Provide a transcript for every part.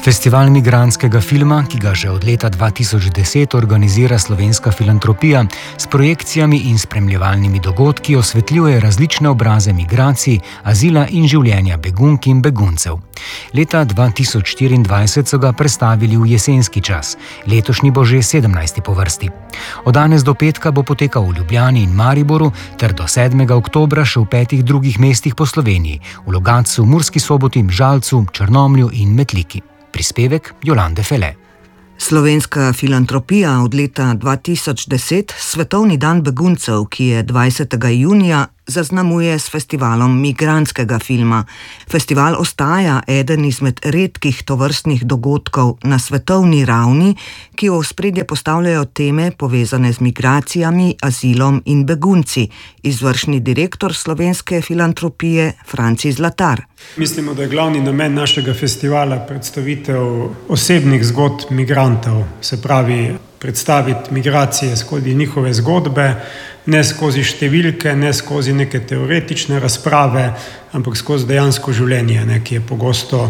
Festival migrantskega filma, ki ga že od leta 2010 organizira Slovenska filantropija, s projekcijami in spremljevalnimi dogodki osvetljuje različne obraze migracij, azila in življenja begunk in beguncev. Leta 2024 so ga predstavili v jesenski čas, letošnji bo že 17. po vrsti. Od danes do petka bo potekal v Ljubljani in Mariboru ter do 7. oktobra še v 5 drugih mestih po Sloveniji, v Logatcu, Murski Soboti, Žalcu, Črnomlju in Metliki. Prispevek Jolande Fele. Slovenska filantropija od leta 2010 Svetovni dan beguncev, ki je 20. junija, zaznamuje s festivalom migrantskega filma. Festival ostaja eden izmed redkih tovrstnih dogodkov na svetovni ravni, ki v ospredje postavljajo teme povezane z migracijami, azilom in begunci. Izvršni direktor Slovenske filantropije Franci Zlatar. Mislimo, da je glavni namen našega festivala predstavitev osebnih zgodb migrantov, se pravi predstaviti migracije skozi njihove zgodbe, ne skozi številke, ne skozi neke teoretične razprave, ampak skozi dejansko življenje, ki je pogosto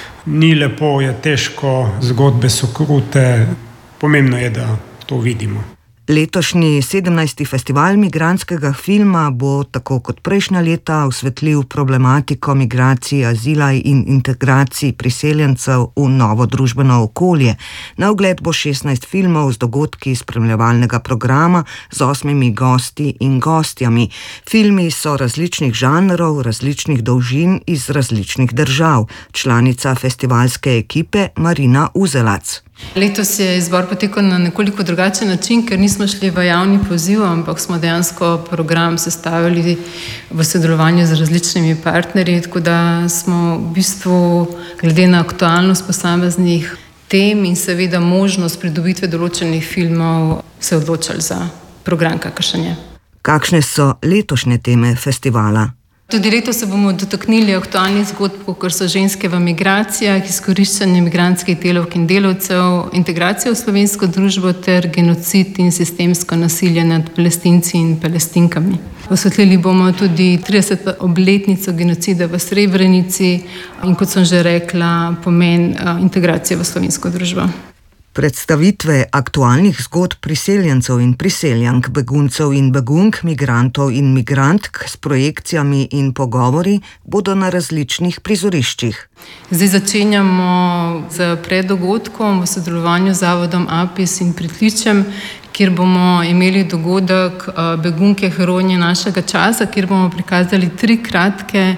ni lepo, je težko, zgodbe so krute, pomembno je, da to vidimo. Letošnji 17. festival migrantskega filma bo, tako kot prejšnja leta, osvetlil problematiko migracij, azila in integracij priseljencev v novo družbeno okolje. Na ogled bo 16 filmov z dogodki spremljevalnega programa z 8 gosti in gostjami. Filmi so različnih žanrov, različnih dolžin iz različnih držav. Članica festivalske ekipe Marina Uzelac. Letos je izbor potekal na nekoliko drugačen način, ker nismo šli v javni poziv, ampak smo dejansko program sestavili v sodelovanju z različnimi partnerji, tako da smo v bistvu glede na aktualnost posameznih tem in seveda možnost pridobitve določenih filmov se odločili za program, kakršen je. Kakšne so letošnje teme festivala? Tudi letos se bomo dotaknili aktualnih zgodb, kot so ženske v migracijah, izkoriščanje migrantskih delavk in delavcev, integracijo v slovensko družbo ter genocid in sistemsko nasilje nad Palestinci in Palestinkami. Osvetlili bomo tudi 30. obletnico genocida v Srebrenici in, kot sem že rekla, pomen integracije v slovensko družbo. Predstavitve aktualnih zgodb priseljencev in priseljank, beguncev in begunk, migrantov in migrantk s projekcijami in pogovori bodo na različnih prizoriščih. Zdaj začenjamo z preddogodkom v sodelovanju z Zavodom APIS in Pritličjem, kjer bomo imeli dogodek Begunke heroje našega časa, kjer bomo prikazali 3 kratke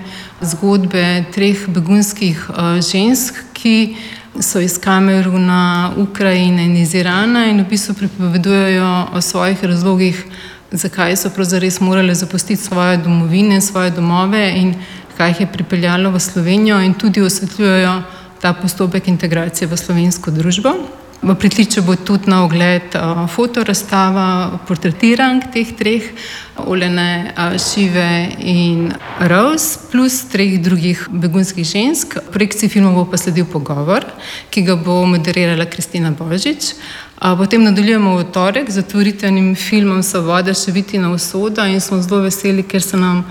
zgodbe 3 begunskih žensk, ki so iz Kameruna, Ukrajine in iz Irana in v bistvu pripovedujejo o svojih razlogih, zakaj so pravzaprav morali zapustiti svoje domovine, svoje domove in kaj jih je pripeljalo v Slovenijo in tudi osvetljujejo ta postopek integracije v slovensko družbo. V Pritličju bo tudi na ogled fotorazstava portretirank teh 3, Olene, Šive in Rose, plus 3 drugih begunskih žensk. V projekciji filma bo pa sledil pogovor, ki ga bo moderirala Kristina Božič. Potem nadaljujemo v torek z otvoritvenim filmom Svoboda, Ševitina usoda in smo zelo veseli, ker se nam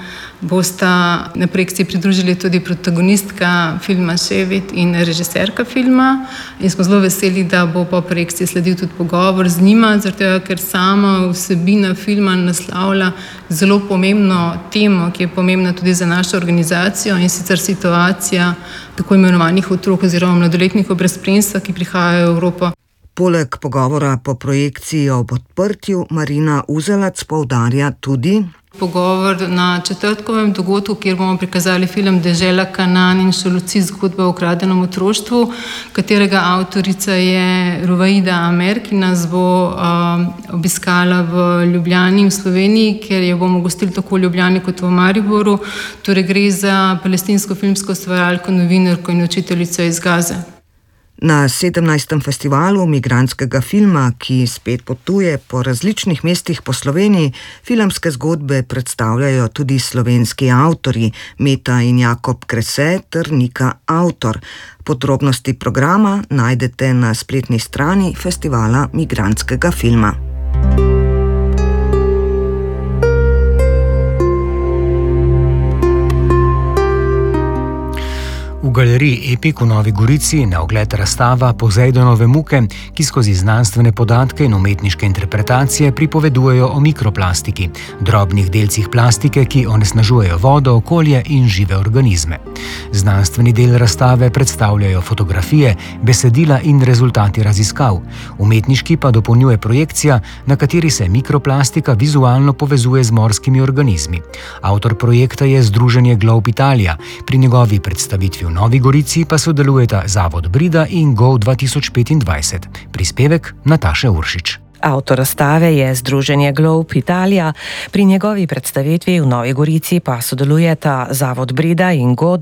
bosta na projekciji pridružili tudi protagonistka filma Ševit in režiserka filma. In smo zelo veseli, da bo po projekciji sledil tudi pogovor z njima, zato ker sama vsebina filma naslavlja zelo pomembno temo, ki je pomembna tudi za našo organizacijo, in sicer situacija tako imenovanih otrok oziroma mladoletnikov brez spremstva, ki prihajajo v Evropo. Poleg pogovora po projekciji ob odprtju Marina Uzelac poudarja tudi pogovor na četrtkovem dogodku, kjer bomo prikazali film Dežela Kanaan in Šoluci, zgodba o ukradenem otroštvu, katerega avtorica je Ruvaida Amer, ki nas bo obiskala v Ljubljani in v Sloveniji, ker jo bomo gostili tako v Ljubljani kot v Mariboru. Torej gre za palestinsko filmsko ustvarjalko, novinarko in učiteljico iz Gaze. Na 17. festivalu migrantskega filma, ki spet potuje po različnih mestih po Sloveniji, filmske zgodbe predstavljajo tudi slovenski avtorji, Meta in Jakob Krese ter Nika Avtor. Podrobnosti programa najdete na spletni strani festivala migrantskega filma. V galeriji Epik v Novi Gorici na ogled razstava Pozejdonove muke, ki skozi znanstvene podatke in umetniške interpretacije pripovedujejo o mikroplastiki, drobnih delcih plastike, ki onesnažujejo vodo, okolje in žive organizme. Znanstveni del razstave predstavljajo fotografije, besedila in rezultati raziskav. Umetniški pa dopolnjuje projekcija, na kateri se mikroplastika vizualno povezuje z morskimi organizmi. Avtor projekta je Združenje Globe Italia. Pri njegovi predstavitvi v Novi Gorici pa sodelujeta Zavod Brida in Go 2025. Prispevek Nataše Uršič. Avtor razstave je Združenje Globe Italia, pri njegovi predstavitvi v Novi Gorici pa sodelujeta Zavod Brida in Go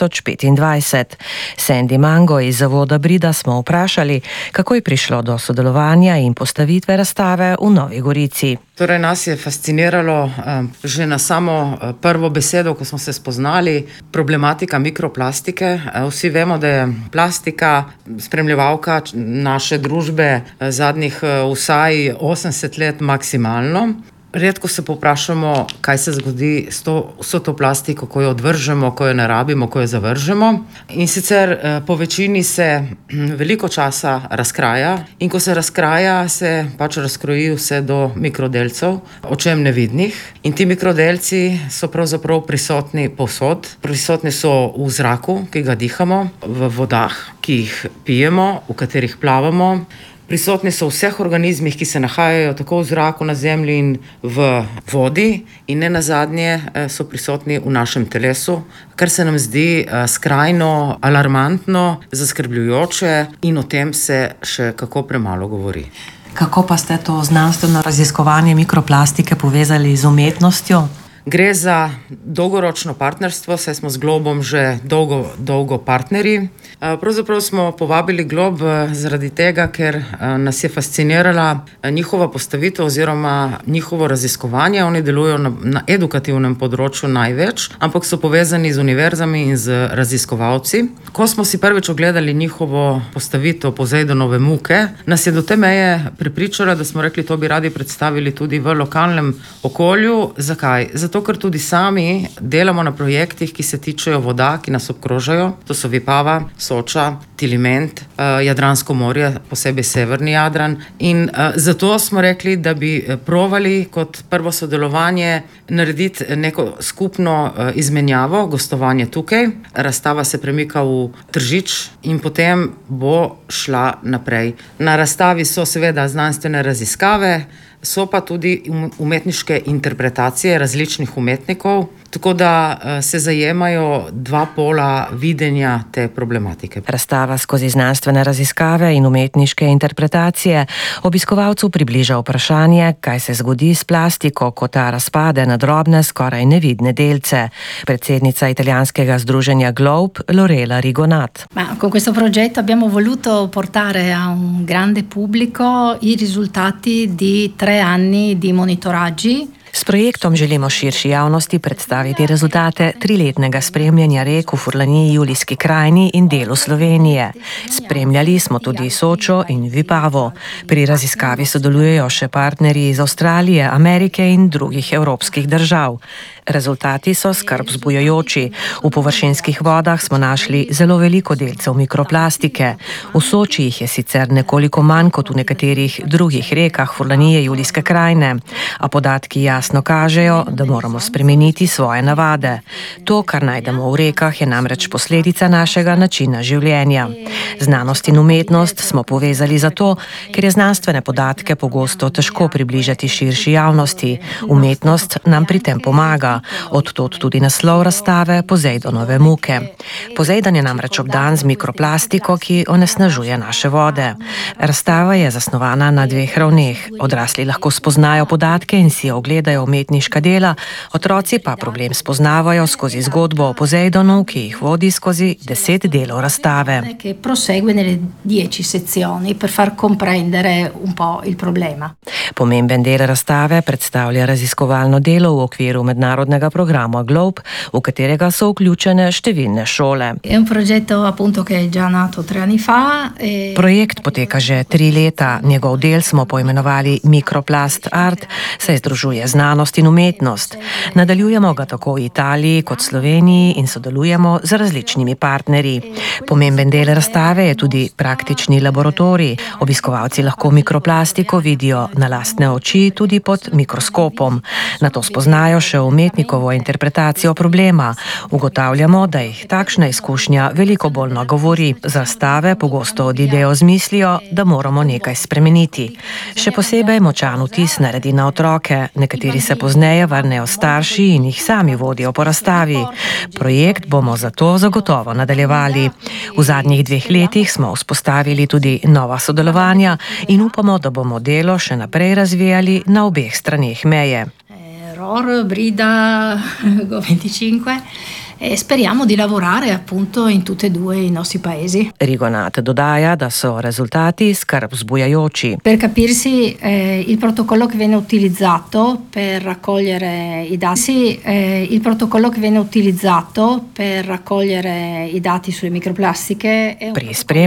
2025. Sandy Mango iz Zavoda Brida smo vprašali, kako je prišlo do sodelovanja in postavitve razstave v Novi Gorici. Torej, nas je fasciniralo že na samo prvo besedo, ko smo se spoznali, problematika mikroplastike. Vsi vemo, da je plastika spremljevalka naše družbe zadnjih vsaj 80 let maksimalno. Redko se povprašamo, kaj se zgodi s vso to plastiko, ko jo odvržemo, ko jo ne rabimo, ko jo zavržemo. In sicer po večini se veliko časa razkraja in ko se razkraja, se pač razkroji vse do mikrodelcev, očem nevidnih. In ti mikrodelci so pravzaprav prisotni povsod. Prisotni so v zraku, ki ga dihamo, v vodah, ki jih pijemo, v katerih plavamo. Prisotni so v vseh organizmih, ki se nahajajo tako v zraku, na zemlji in v vodi, in ne nazadnje so prisotni v našem telesu, kar se nam zdi skrajno alarmantno, zaskrbljujoče, in o tem se še kako premalo govori. Kako pa ste to znanstveno raziskovanje mikroplastike povezali z umetnostjo? Gre za dolgoročno partnerstvo, saj smo z Globom že dolgo partnerji. Pravzaprav smo povabili Glob zaradi tega, ker nas je fascinirala njihova postavitev oziroma njihovo raziskovanje. Oni delujejo na edukativnem področju največ, ampak so povezani z univerzami in z raziskovalci. Ko smo si prvič ogledali njihovo postavitev Pozejdonove muke, nas je do te meje prepričala, da smo rekli, to bi radi predstavili tudi v lokalnem okolju. Zakaj? Zato, ker tudi sami delamo na projektih, ki se tičejo voda, ki nas obkrožajo. To so Vipava, Soča, Tiliment, Jadransko morje, posebej severni Jadran. In zato smo rekli, da bi provali kot prvo sodelovanje narediti neko skupno izmenjavo, gostovanje tukaj. Razstava se premika v Tržič in potem bo šla naprej. Na razstavi so seveda znanstvene raziskave, so pa tudi umetniške interpretacije različnih umetnikov, tako da se zajemajo dva pola videnja te problematike. Razstava skozi znanstvene raziskave in umetniške interpretacije obiskovalcu približa vprašanje, kaj se zgodi s plastiko, ko ta razpade na drobne, skoraj nevidne delce. Predsednica italijanskega združenja Globe, Lorela Rigonat. Con questo progetto abbiamo voluto portare a un grande pubblico i risultati di 3 anni di monitoraggi. S projektom želimo širši javnosti predstaviti rezultate 3-letnega spremljanja rek v Furlaniji, Julijski krajini in delu Slovenije. Spremljali smo tudi Sočo in Vipavo. Pri raziskavi sodelujejo še partnerji iz Avstralije, Amerike in drugih evropskih držav. Rezultati so skrb vzbujajoči. V površinskih vodah smo našli zelo veliko delcev mikroplastike. V Soči jih je sicer nekoliko manj kot v nekaterih drugih rekah Furlanije, Julijske krajine, a podatki jasno kažejo, da moramo spremeniti svoje navade. To, kar najdemo v rekah, je namreč posledica našega načina življenja. Znanost in umetnost smo povezali zato, ker je znanstvene podatke pogosto težko približati širši javnosti. Umetnost nam pri tem pomaga. Odtod tudi naslov razstave Pozejdonove muke. Pozejdan je namreč obdan z mikroplastiko, ki onesnažuje naše vode. Razstava je zasnovana na 2 ravneh. Odrasli lahko spoznajo podatke in si ogledajo umetniška dela, otroci pa problem spoznavajo skozi zgodbo o Pozejdonu, ki jih vodi skozi 10 delov razstave. Pomemben del razstave predstavlja raziskovalno delo v okviru mednarodnega mednarodnega programa Globe, v katerega so vključene številne šole. Projekt poteka že 3 leta. Njegov del smo poimenovali Mikroplast Art, saj združuje znanost in umetnost. Nadaljujemo ga tako v Italiji kot Sloveniji in sodelujemo z različnimi partnerji. Pomemben del razstave je tudi praktični laboratorij. Obiskovalci lahko mikroplastiko vidijo na lastne oči tudi pod mikroskopom. Nato spoznajo še umetnikovo interpretacijo problema. Ugotavljamo, da jih takšna izkušnja veliko bolj nagovori. Z razstave pogosto odidejo z mislijo, da moramo nekaj spremeniti. Še posebej močan vtis naredi na otroke. Nekateri se pozneje vrnejo starši in jih sami vodijo po razstavi. Projekt bomo zato zagotovo nadaljevali. V zadnjih 2 letih smo vzpostavili tudi nova sodelovanja in upamo, da bomo delo še naprej razvijali na obeh straneh meje. Brida, Go25 e speriamo di lavorare appunto in tutti e 2 i nostri paesi. Rigonat dodaja, da so rezultati skrb vzbujajoči. Per capirsi, il protocollo che viene utilizzato per raccogliere i dati, sulle microplastiche Pri spremljanju